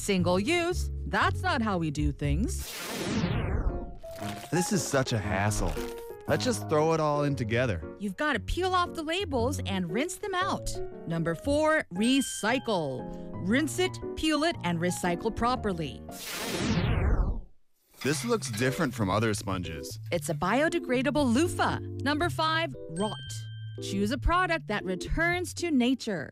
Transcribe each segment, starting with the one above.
Single use, that's not how we do things. This is such a hassle. Let's just throw it all in together. You've got to peel off the labels and rinse them out. Number 4, recycle. Rinse it, peel it, and recycle properly. This looks different from other sponges. It's a biodegradable loofah. Number 5, rot. Choose a product that returns to nature.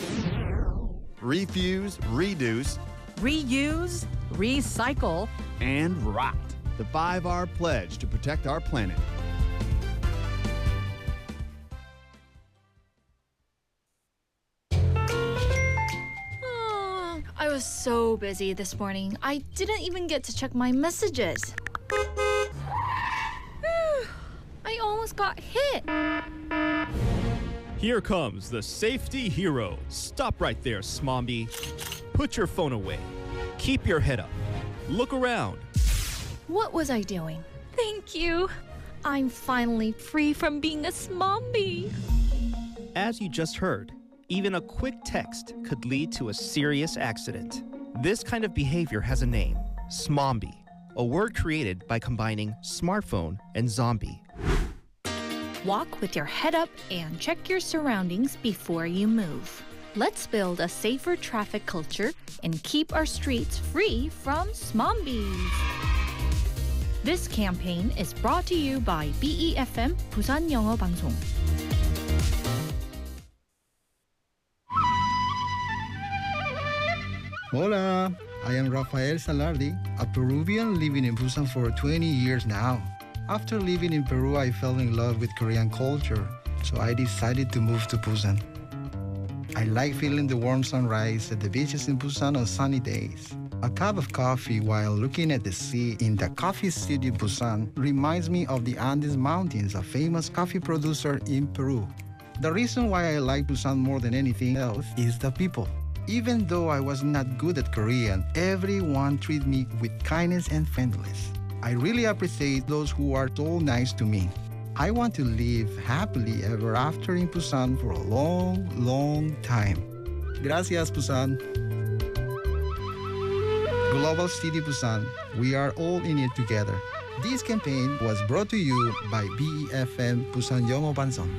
Refuse, reduce, Reuse, recycle, and rot. The 5R pledge to protect our planet. I was so busy this morning. I didn't even get to check my messages. I almost got hit. Here comes the safety hero. Stop right there, Smombi. Put your phone away. Keep your head up. Look around. What was I doing? Thank you. I'm finally free from being a Smombi. As you just heard, even a quick text could lead to a serious accident. This kind of behavior has a name, Smombi, a word created by combining smartphone and zombie. Walk with your head up and check your surroundings before you move. Let's build a safer traffic culture and keep our streets free from Smombis. This campaign is brought to you by BEFM 부산 영어 방송. Hola, I am Rafael Salardi, a Peruvian living in Busan for 20 years now. After living in Peru, I fell in love with Korean culture, so I decided to move to Busan. I like feeling the warm sunrise at the beaches in Busan on sunny days. A cup of coffee while looking at the sea in the coffee city Busan reminds me of the Andes Mountains, a famous coffee producer in Peru. The reason why I like Busan more than anything else is the people. Even though I was not good at Korean, everyone treated me with kindness and friendliness. I really appreciate those who are so nice to me. I want to live happily ever after in Busan for a long, long time. Gracias, Busan. Global City Busan, we are all in it together. This campaign was brought to you by BEFM Busan 영어 방송.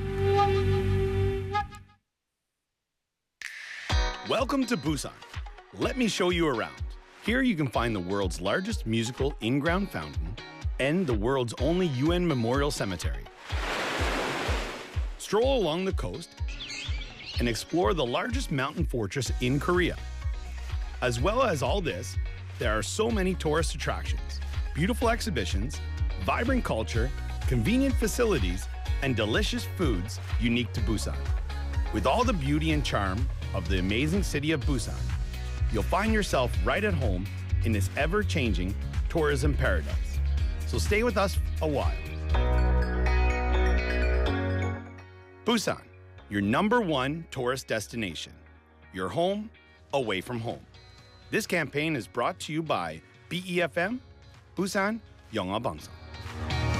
Welcome to Busan. Let me show you around. Here you can find the world's largest musical in-ground fountain and the world's only UN memorial cemetery. Stroll along the coast and explore the largest mountain fortress in Korea. As well as all this, there are so many tourist attractions, beautiful exhibitions, vibrant culture, convenient facilities, and delicious foods unique to Busan. With all the beauty and charm of the amazing city of Busan, you'll find yourself right at home in this ever-changing tourism paradise. So stay with us a while. Busan, your #1 tourist destination. Your home, away from home. This campaign is brought to you by BEFM, Busan 영어 방송.